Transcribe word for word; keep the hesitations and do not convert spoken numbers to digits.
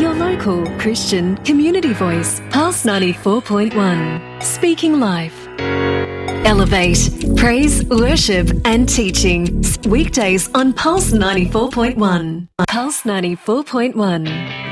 Your local Christian community voice, Pulse ninety-four point one. Speaking life. Elevate, praise, worship and teaching. Weekdays on Pulse ninety-four point one. Pulse ninety-four point one.